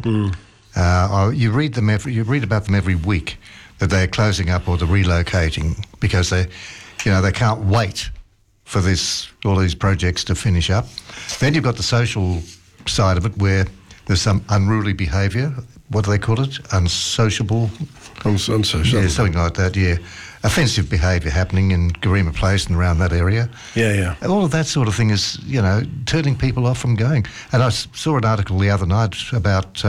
You read about them every week, that they're closing up or they're relocating because they can't wait for all these projects to finish up. Then you've got the social side of it where there's some unruly behaviour. What do they call it? Unsociable? Unsociable. Yeah, something like that, yeah. Offensive behaviour happening in Garema Place and around that area. Yeah. All of that sort of thing is, turning people off from going. And I saw an article the other night about,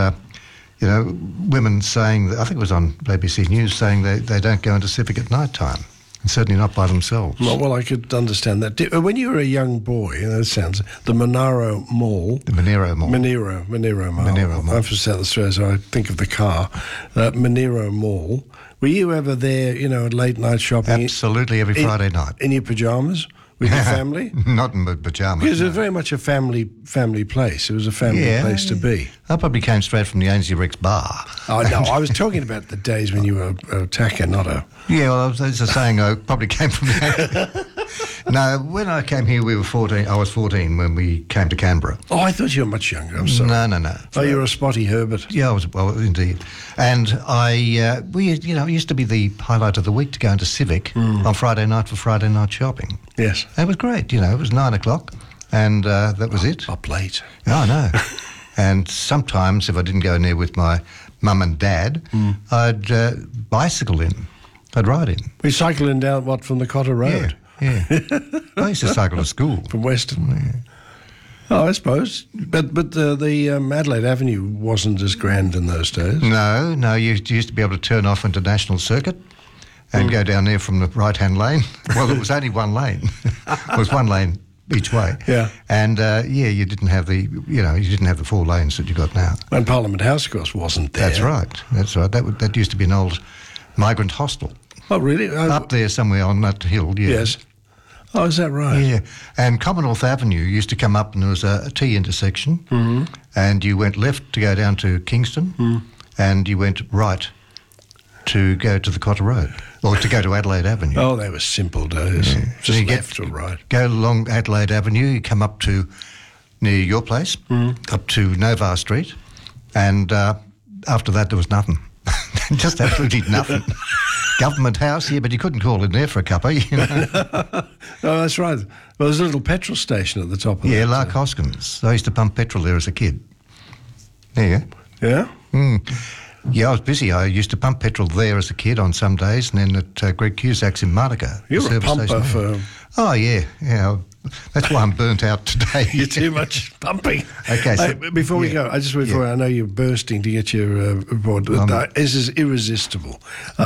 women saying, I think it was on BBC News, saying they don't go into Civic at night time. And certainly not by themselves. Well, I could understand that. When you were a young boy, that sounds... The Monaro Mall... The Monero Mall. Monero Mall. Monero Mall. I'm from South Australia, so I think of the car. Monero Mall. Were you ever there, late night shopping? Absolutely, every Friday night. In your pyjamas? With your family? Not in my pyjamas. Because it was very much a family place. It was a family place to be. I probably came straight from the Ainslie Rex bar. Oh, no, I was talking about the days when you were a attacker, not a... Yeah, well, as I was saying, I probably came from the... No, when I came here, we were 14. I was 14 when we came to Canberra. Oh, I thought you were much younger. I'm sorry. No. Oh, you were a spotty Herbert. Yeah, I was, well, indeed. And it used to be the highlight of the week to go into Civic on Friday night for Friday night shopping. Yes. It was great, it was 9 o'clock and that was it. Up late. Oh, I know. And sometimes if I didn't go in there with my mum and dad, I'd bicycle in. I'd ride in. We cycle in down, from the Cotter Road? Yeah. I used to cycle to school. From Western. Yeah. Oh, I suppose. But the Adelaide Avenue wasn't as grand in those days. No, you used to be able to turn off into National Circuit and go down there from the right-hand lane. Well, it was only one lane. It was one lane each way. Yeah. And, you didn't have the 4 lanes that you got now. And Parliament House, of course, wasn't there. That's right. That used to be an old migrant hostel. Oh, really? Up there somewhere on that hill, Yes. Oh, is that right? Yeah. And Commonwealth Avenue used to come up and there was a T intersection and you went left to go down to Kingston and you went right to go to the Cotter Road or to go to Adelaide Avenue. Oh, they were simple days. Yeah. Just so left or right. Go along Adelaide Avenue, you come up to near your place, up to Novar Street, and after that there was nothing. Just absolutely nothing. Government House, but you couldn't call in there for a cuppa, Oh, that's right. Well, there's a little petrol station at the top of that. Yeah, Lark Hoskins. I used to pump petrol there as a kid. There you go. Yeah? Yeah, I was busy. I used to pump petrol there as a kid on some days, and then at Greg Cusack's in Monaco. You're a pumper for... Oh, yeah. That's why I'm burnt out today. You're too much pumping. Okay, so... before we go, I know you're bursting to get your report. This is irresistible.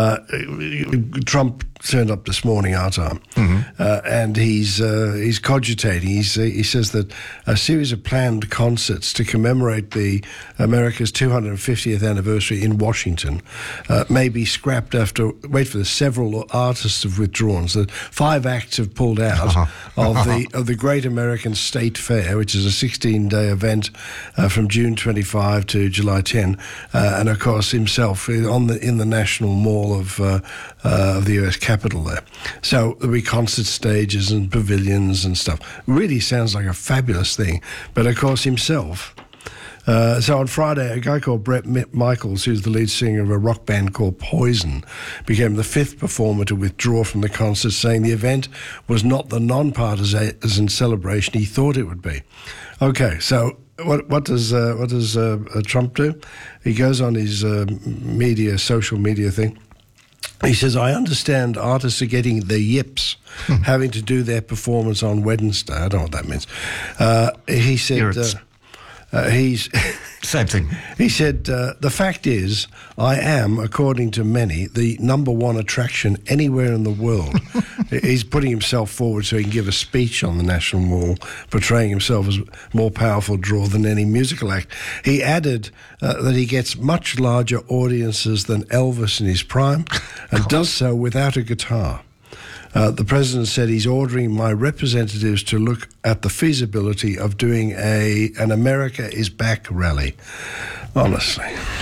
Trump turned up this morning, our time, and he's cogitating. He says that a series of planned concerts to commemorate America's 250th anniversary in Washington may be scrapped after, wait for this, several artists have withdrawn. So 5 acts have pulled out of the Great American State Fair, which is a 16-day event from June 25 to July 10, and of course himself in the National Mall of the US Capitol there. So there'll be concert stages and pavilions and stuff. Really sounds like a fabulous thing. But of course himself... so on Friday, a guy called Brett Michaels, who's the lead singer of a rock band called Poison, became the 5th performer to withdraw from the concert, saying the event was not the non-partisan celebration he thought it would be. Okay, so what does Trump do? He goes on his social media thing. He says, I understand artists are getting the yips, having to do their performance on Wednesday. I don't know what that means. He said... he's same thing. He said, the fact is, I am, according to many, the #1 attraction anywhere in the world. He's putting himself forward so he can give a speech on the National Mall, portraying himself as a more powerful draw than any musical act. He added that he gets much larger audiences than Elvis in his prime and does so without a guitar. The president said he's ordering my representatives to look at the feasibility of doing an America is Back rally. Honestly.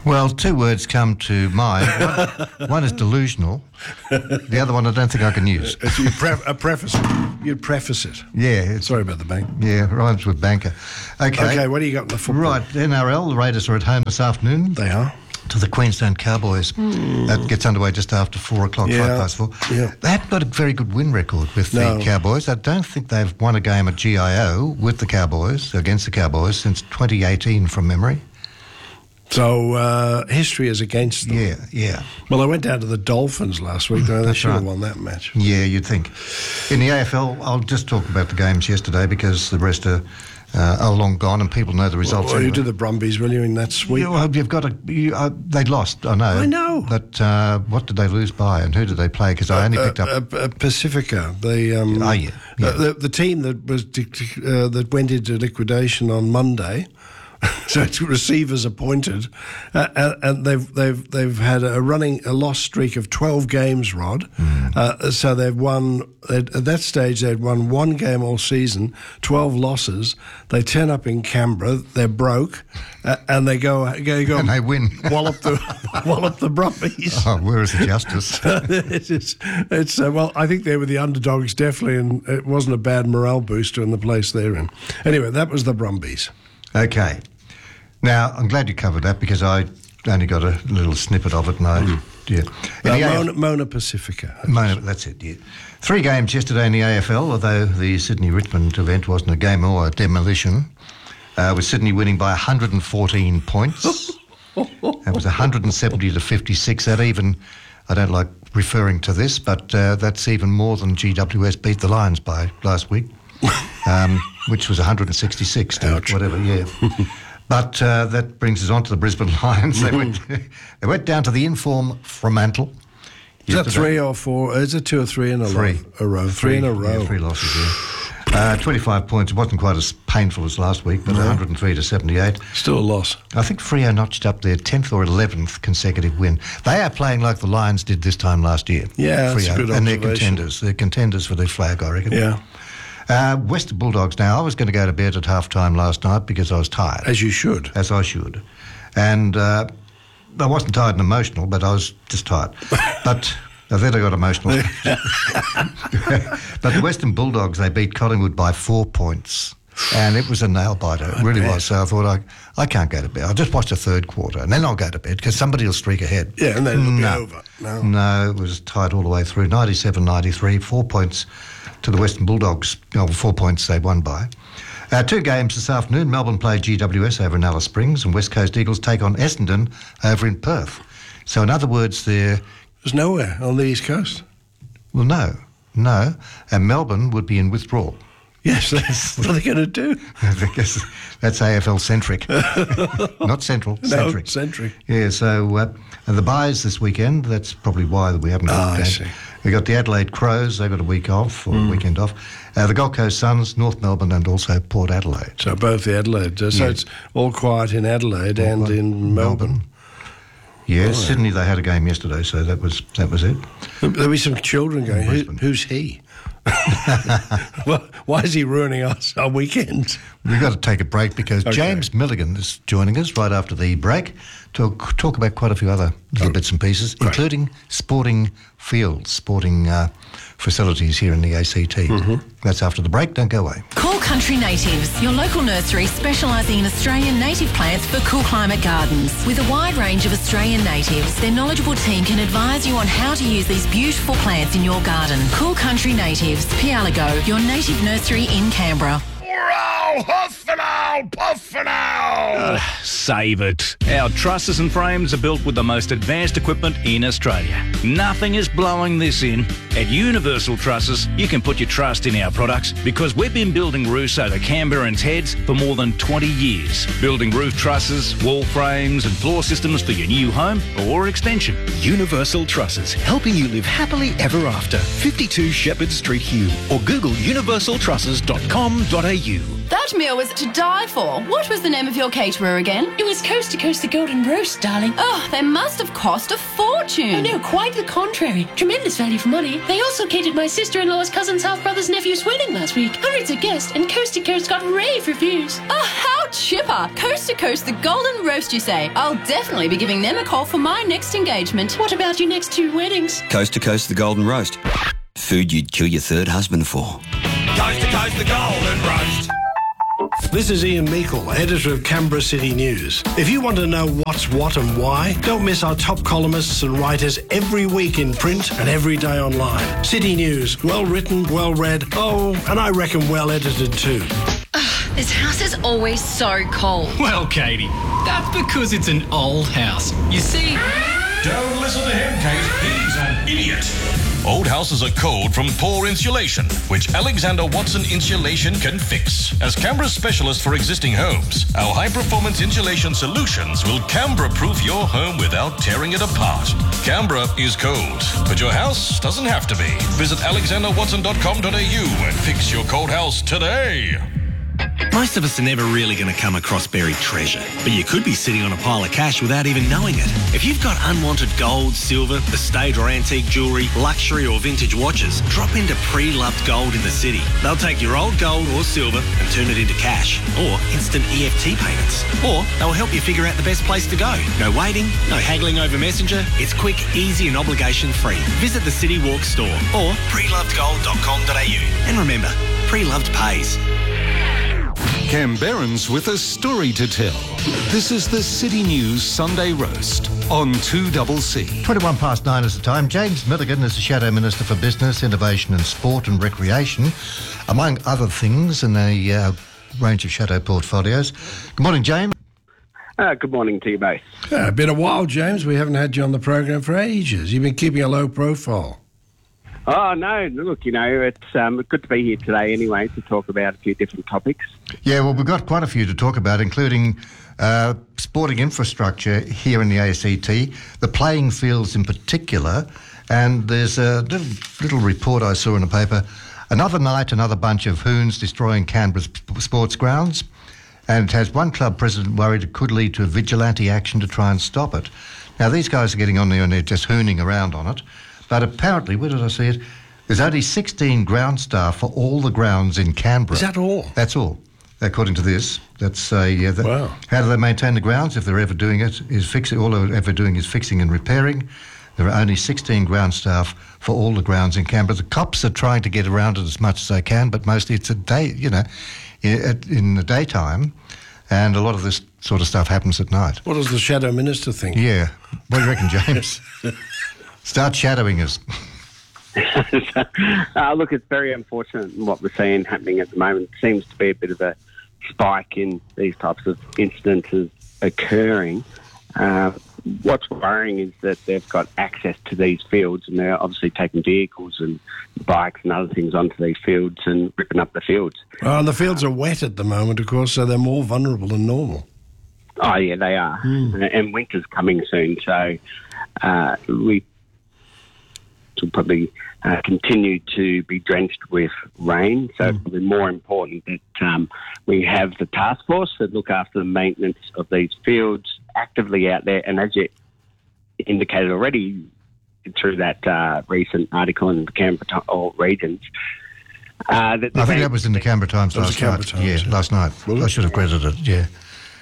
Well, two words come to mind. One is delusional. The other one I don't think I can use. You'd preface it. You'd preface it. Yeah. Sorry about the bank. Yeah, rhymes with banker. Okay, what do you got in the football? Right, NRL, the Raiders are at home this afternoon. They are. To the Queenstown Cowboys. That gets underway just after 4 o'clock, 4:05. Yeah. They haven't got a very good win record with the Cowboys. I don't think they've won a game at GIO with the Cowboys, against the Cowboys, since 2018 from memory. So history is against them. Yeah. Well, they went down to the Dolphins last week. They should have won that match. Yeah, you'd think. In the AFL, I'll just talk about the games yesterday because the rest are long gone and people know the results. Well, you do the Brumbies, will you, in that sweep? You've got they lost, I know. I know. But what did they lose by and who did they play? Because I only picked up... Pacifica. The team that went into liquidation on Monday... So it's receivers appointed, and they've had a loss streak of 12 games, Rod. So they've won at that stage. They'd won one game all season, 12 losses. They turn up in Canberra, they're broke, and they go and they win. wallop the Brumbies. Oh, where is the justice? It's well, I think they were the underdogs definitely, and it wasn't a bad morale booster in the place they're in. Anyway, that was the Brumbies. Okay. Now, I'm glad you covered that because I only got a little snippet of it. Mona Pacifica. Mona, that's it, yeah. 3 games yesterday in the AFL, although the Sydney-Richmond event wasn't a game or a demolition, with Sydney winning by 114 points. That was 170 to 56. That even, I don't like referring to this, but that's even more than GWS beat the Lions by last week, which was 166 to whatever, yeah. But that brings us on to the Brisbane Lions. They went down to the inform Fremantle. Is that 3 or 4? Is it 2 or 3 in a row? 3 in a row. Yeah, 3 losses, yeah. 25 points. It wasn't quite as painful as last week, but 103 to 78. Still a loss. I think Freo notched up their 10th or 11th consecutive win. They are playing like the Lions did this time last year. Yeah, that's a good observation. And they're contenders. They're contenders for their flag, I reckon. Yeah. Western Bulldogs now. I was going to go to bed at half-time last night because I was tired. As you should. As I should. And I wasn't tired and emotional, but I was just tired. But then I got emotional. But the Western Bulldogs, they beat Collingwood by 4 points. And it was a nail-biter. It really was. So I thought, I can't go to bed. I'll just watch the third quarter and then I'll go to bed because somebody will streak ahead. Yeah, and then it'll be over. No, it was tight all the way through. 97-93, 4 points to the Western Bulldogs. 4 points they won by. 2 games this afternoon. Melbourne play GWS over in Alice Springs and West Coast Eagles take on Essendon over in Perth. So in other words, there's nowhere on the East Coast. Well, no. And Melbourne would be in withdrawal. Yes, what are they going to do? I guess that's AFL-centric. Not central, centric. No, centric. Yeah, so the buys this weekend, that's probably why we haven't got I see. We've got the Adelaide Crows, they've got a week off, or a weekend off. The Gold Coast Suns, North Melbourne and also Port Adelaide. So both the Adelaide. So it's all quiet in Adelaide and in Melbourne. Yes, Sydney, they had a game yesterday, so that was it. There'll be some children going, who's he? Well, why is he ruining our weekend? We've got to take a break because James Milligan is joining us right after the break to talk about quite a few other little bits and pieces, including sporting fields, sporting facilities here in the ACT. That's after the break. Don't go away. Cool Country Natives, your local nursery specialising in Australian native plants for cool climate gardens. With a wide range of Australian natives, their knowledgeable team can advise you on how to use these beautiful plants in your garden. Cool Country Natives, Pialago, your native nursery in Canberra. Huff and owl, puff and owl. Save it. Our trusses and frames are built with the most advanced equipment in Australia. Nothing is blowing this in. At Universal Trusses, you can put your trust in our products because we've been building roofs over Canberrans' heads for more than 20 years. Building roof trusses, wall frames and floor systems for your new home or extension. Universal Trusses, helping you live happily ever after. 52 Shepherd Street, Hume, or Google universaltrusses.com.au. That meal was to die for. What was the name of your caterer again? It was Coast to Coast the Golden Roast, darling. Oh, they must have cost a fortune. Oh, no, quite the contrary. Tremendous value for money. They also catered my sister-in-law's cousin's half-brother's nephew's wedding last week. Hundreds of guests, and Coast to Coast got rave reviews. Oh, how chipper. Coast to Coast, the Golden Roast, you say? I'll definitely be giving them a call for my next engagement. What about your next 2 weddings? Coast to Coast, the Golden Roast. Food you'd kill your third husband for. Coast to Coast, the Golden Roast. This is Ian Meikle, editor of Canberra City News. If you want to know what's what and why, don't miss our top columnists and writers every week in print and every day online. City News, well written, well read, and I reckon well edited too. This house is always so cold. Well, Katie, that's because it's an old house. You see... Don't listen to him, Kate. He's an idiot. Old houses are cold from poor insulation, which Alexander Watson Insulation can fix. As Canberra's specialist for existing homes, our high-performance insulation solutions will Canberra-proof your home without tearing it apart. Canberra is cold, but your house doesn't have to be. Visit alexanderwatson.com.au and fix your cold house today. Most of us are never really going to come across buried treasure, but you could be sitting on a pile of cash without even knowing it. If you've got unwanted gold, silver, estate or antique jewellery, luxury or vintage watches, drop into Pre-Loved Gold in the city. They'll take your old gold or silver and turn it into cash, or instant EFT payments. Or they'll help you figure out the best place to go. No waiting, no haggling over Messenger. It's quick, easy and obligation-free. Visit the City Walk store or prelovedgold.com.au. And remember, Pre-Loved pays. Canberrans with a story to tell. This is the City News Sunday Roast on 2CC. 21 past 9 is the time. James Milligan is the Shadow Minister for Business, Innovation and Sport and Recreation, among other things in a range of shadow portfolios. Good morning, James. Good morning to you both. Been a while, James. We haven't had you on the program for ages. You've been keeping a low profile. Oh, no, look, it's good to be here today anyway to talk about a few different topics. Yeah, well, we've got quite a few to talk about, including sporting infrastructure here in the ACT, the playing fields in particular, and there's a little report I saw in the paper, another night, another bunch of hoons destroying Canberra's sports grounds, and it has one club president worried it could lead to a vigilante action to try and stop it. Now, these guys are getting on there and they're just hooning around on it. But apparently, where did I see it? There's only 16 ground staff for all the grounds in Canberra. Is that all? That's all, according to this. That's wow. How do they maintain the grounds if they're ever doing it? All they're ever doing is fixing and repairing. There are only 16 ground staff for all the grounds in Canberra. The cops are trying to get around it as much as they can, but mostly it's a day, in the daytime, and a lot of this sort of stuff happens at night. What does the Shadow Minister think? Yeah. What do you reckon, James? Start shadowing us. Look, it's very unfortunate what we're seeing happening at the moment. It seems to be a bit of a spike in these types of incidences occurring. What's worrying is that they've got access to these fields and they're obviously taking vehicles and bikes and other things onto these fields and ripping up the fields. Well, and the fields are wet at the moment, of course, so they're more vulnerable than normal. Oh, yeah, they are. And winter's coming soon, so we will probably continue to be drenched with rain. So it's probably more important that we have the task force that look after the maintenance of these fields actively out there. And as you indicated already through that recent article in the Canberra Regions, I think that was in the Canberra Times last night. Last night. I should have credited it, yeah.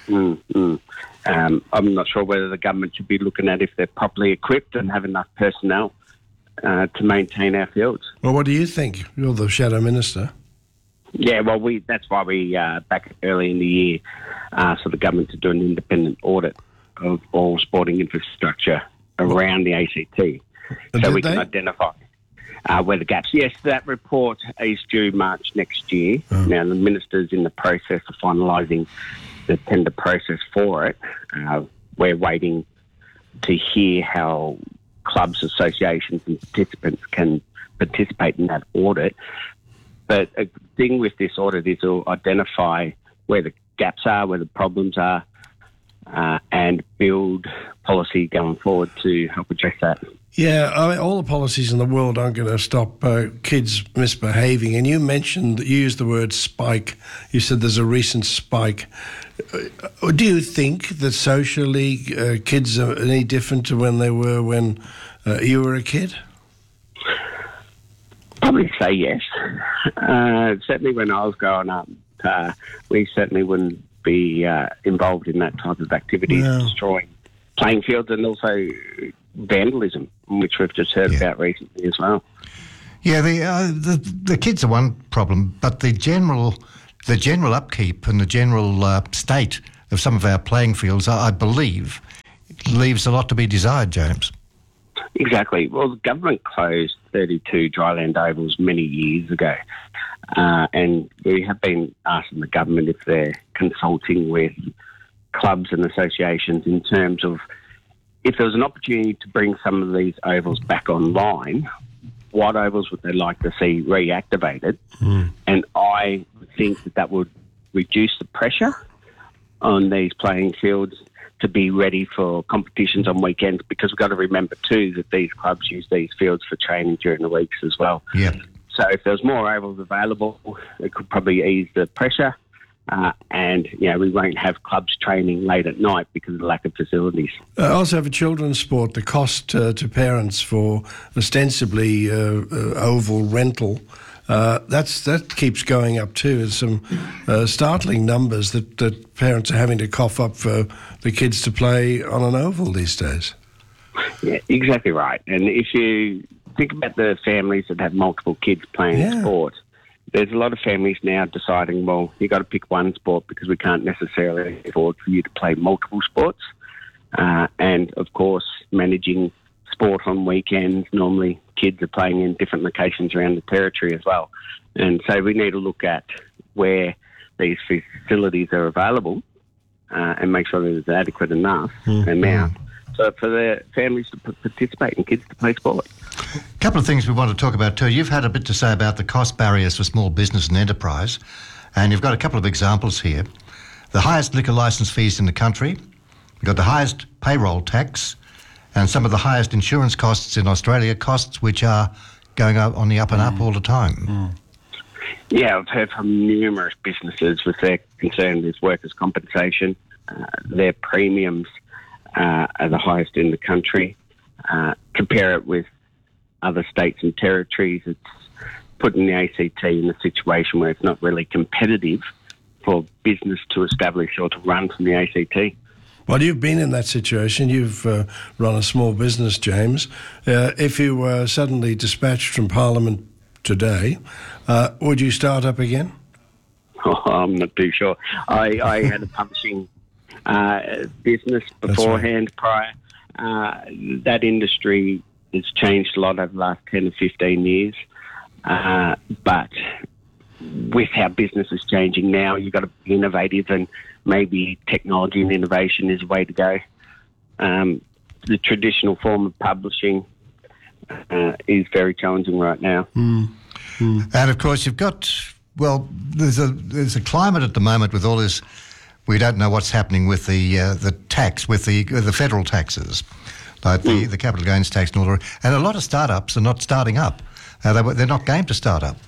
I'm not sure whether the government should be looking at if they're properly equipped and have enough personnel to maintain our fields. Well, what do you think? You're the Shadow Minister. Yeah, well, that's why we, back early in the year, asked for the government to do an independent audit of all sporting infrastructure around the ACT so we can identify where the gaps. Yes, that report is due March next year. Now, the Minister's in the process of finalising the tender process for it. We're waiting to hear how clubs, associations and participants can participate in that audit. But a thing with this audit is to identify where the gaps are, where the problems are, and build policy going forward to help address that. Yeah, I mean, all the policies in the world aren't going to stop kids misbehaving. And you used the word spike. You said there's a recent spike. Do you think that socially kids are any different to when they were when you were a kid? Probably say yes. Certainly when I was growing up, we certainly wouldn't be involved in that type of activity, destroying playing fields, and also vandalism, which we've just heard about recently as well. Yeah, the kids are one problem, but the general upkeep and the general state of some of our playing fields, I believe, leaves a lot to be desired, James. Exactly. Well, the government closed 32 dryland ovals many years ago, and we have been asking the government if they're consulting with clubs and associations in terms of if there was an opportunity to bring some of these ovals back online, what ovals would they like to see reactivated? And I think that would reduce the pressure on these playing fields to be ready for competitions on weekends, because we've got to remember too that these clubs use these fields for training during the weeks as well. Yeah. So if there's more ovals available, it could probably ease the pressure, and we won't have clubs training late at night because of the lack of facilities. Also for children's sport, the cost to parents for ostensibly oval rental, that keeps going up too. There's some startling numbers that parents are having to cough up for the kids to play on an oval these days. Yeah, exactly right. And if you think about the families that have multiple kids playing sport, there's a lot of families now deciding, well, you've got to pick one sport because we can't necessarily afford for you to play multiple sports. And, of course, managing sport on weekends, normally kids are playing in different locations around the territory as well. And so we need to look at where these facilities are available and make sure there's adequate enough amount. So for the families to participate and kids to play sport. A couple of things we want to talk about too. You've had a bit to say about the cost barriers for small business and enterprise, and you've got a couple of examples here. The highest liquor licence fees in the country, you've got the highest payroll tax, and some of the highest insurance costs in Australia, costs which are going up on the up and up all the time. Yeah, I've heard from numerous businesses with their concern with workers' compensation. Their premiums are the highest in the country. Compare it with other states and territories, it's putting the ACT in a situation where it's not really competitive for business to establish or to run from the ACT. Well, you've been in that situation. You've run a small business, James. If you were suddenly dispatched from Parliament today, would you start up again? Oh, I'm not too sure. I had a publishing business beforehand, prior. That industry has changed a lot over the last 10 to 15 years. But with how business is changing now, you've got to be innovative, and maybe technology and innovation is the way to go. The traditional form of publishing is very challenging right now. And of course, you've got, well, there's a climate at the moment with all this. We don't know what's happening with the tax, with the federal taxes, like the capital gains tax and all that. And a lot of startups are not starting up. They're not game to start up.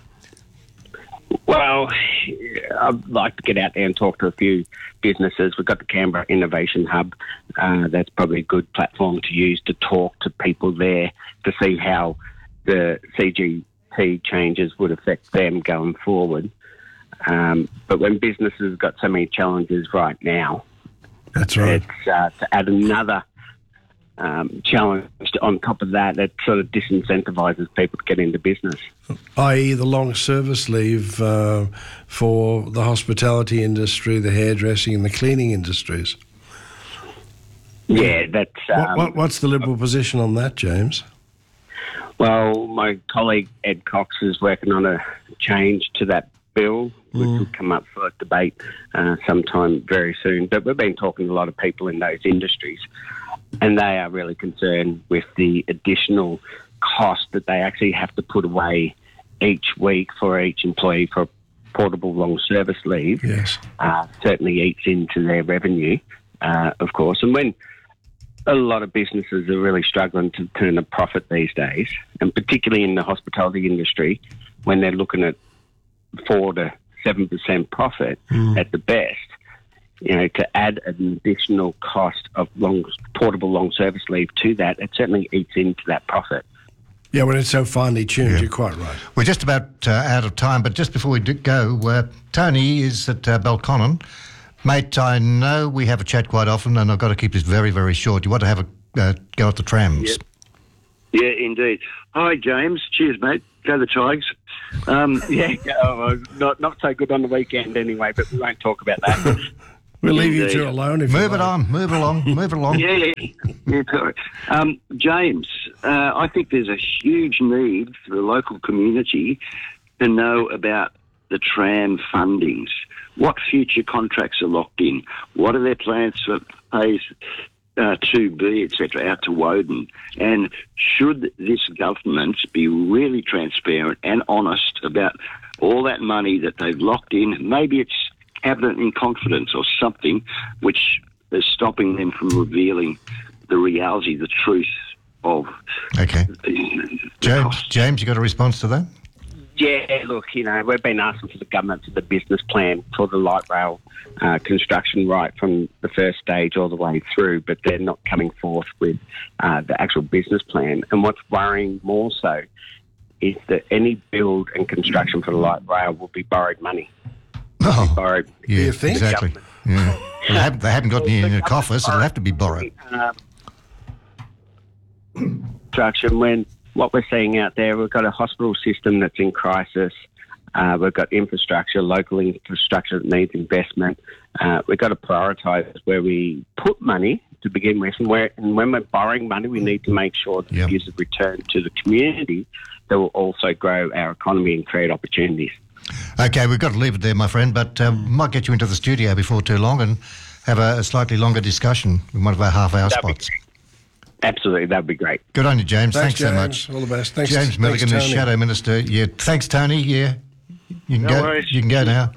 Well, I'd like to get out there and talk to a few businesses. We've got the Canberra Innovation Hub. That's probably a good platform to use to talk to people there to see how the CGT changes would affect them going forward. But when businesses have got so many challenges right now, that's right. It's to add another challenge on top of that, that sort of disincentivises people to get into business. i.e. the long service leave for the hospitality industry, the hairdressing and the cleaning industries. Yeah, that's... what's the Liberal position on that, James? Well, my colleague Ed Cox is working on a change to that bill, which will come up for debate sometime very soon. But we've been talking to a lot of people in those industries, and they are really concerned with the additional cost that they actually have to put away each week for each employee for portable long service leave. Yes. Certainly eats into their revenue, of course. And when a lot of businesses are really struggling to turn a profit these days, and particularly in the hospitality industry, when they're looking at 4 to 7% profit at the best, to add an additional cost of portable long service leave to that, it certainly eats into that profit. Yeah, when it's so finely tuned, you're quite right. We're just about out of time, but just before we go, Tony is at Belconnen. Mate, I know we have a chat quite often, and I've got to keep this very, very short. You want to have a go at the trams? Yeah, indeed. Hi, James. Cheers, mate. Go the Tigers. Not so good on the weekend anyway, but we won't talk about that. We'll leave you two alone. If move it on. Move it along. Yeah, sorry. James, I think there's a huge need for the local community to know about the tram fundings. What future contracts are locked in? What are their plans for phase 2B, etc., out to Woden? And should this government be really transparent and honest about all that money that they've locked in? Maybe it's cabinet in confidence or something which is stopping them from revealing the reality, the truth of... Okay. James, you got a response to that? Yeah, look, we've been asking for the government for the business plan for the light rail construction right from the first stage all the way through, but they're not coming forth with the actual business plan. And what's worrying more so is that any build and construction for the light rail will be borrowed money. Yeah, exactly. Yeah. They haven't got any in the coffers, so it'll have to be borrowed. Construction, when what we're seeing out there, we've got a hospital system that's in crisis. We've got infrastructure, local infrastructure that needs investment. We've got to prioritise where we put money to begin with, and when we're borrowing money, we need to make sure that it gives a return to the community that will also grow our economy and create opportunities. Okay, we've got to leave it there, my friend, but might get you into the studio before too long and have a slightly longer discussion in one of our half-hour spots. Absolutely, that'd be great. Good on you, James. Thanks so James. much. All the best. Thanks, James Milligan, the Shadow Minister. Yeah, thanks, Tony. Yeah, you can go. You can go now.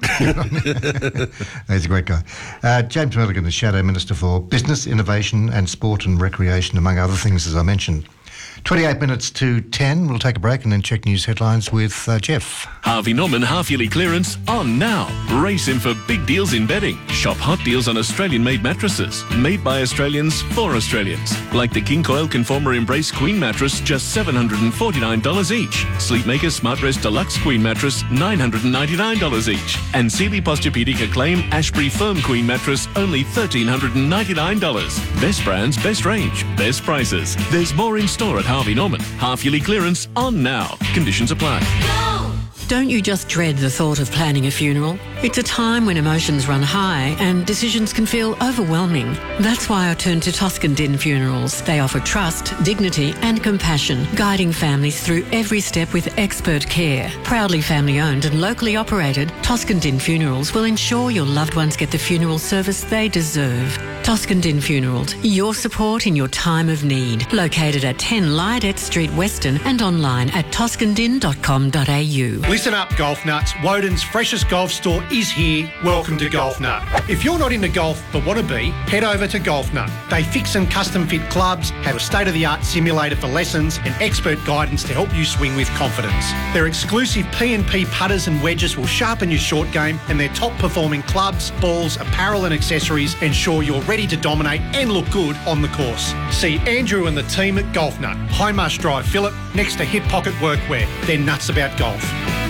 He's a great guy. James Milligan, the Shadow Minister for Business, Innovation and Sport and Recreation, among other things, as I mentioned. 28 minutes to 10. We'll take a break and then check news headlines with Jeff. Harvey Norman half-yearly clearance on now. Race in for big deals in bedding. Shop hot deals on Australian-made mattresses. Made by Australians for Australians. Like the King Coil Conformer Embrace Queen mattress, just $749 each. Sleepmaker Smartrest Deluxe Queen mattress, $999 each. And Sealy Posturepedic Acclaim Ashbury Firm Queen mattress, only $1,399. Best brands, best range, best prices. There's more in store at Harvey Norman. Half-yearly clearance on now. Conditions apply. Don't you just dread the thought of planning a funeral? It's a time when emotions run high and decisions can feel overwhelming. That's why I turned to Toscan Din Funerals. They offer trust, dignity and compassion, guiding families through every step with expert care. Proudly family-owned and locally operated, Toscan Din Funerals will ensure your loved ones get the funeral service they deserve. Toscan Din Funerals, your support in your time of need. Located at 10 Lydet Street, Weston, and online at toscandin.com.au. Listen up, golf nuts. Woden's freshest golf store is here. Welcome to Golf Nut. If you're not into golf but want to be, head over to Golf Nut. They fix and custom fit clubs, have a state-of-the-art simulator for lessons and expert guidance to help you swing with confidence. Their exclusive P&P putters and wedges will sharpen your short game, and their top-performing clubs, balls, apparel and accessories ensure you're ready to dominate and look good on the course. See Andrew and the team at Golf Nut, High Marsh Drive, Phillip, next to Hip Pocket Workwear. They're nuts about golf.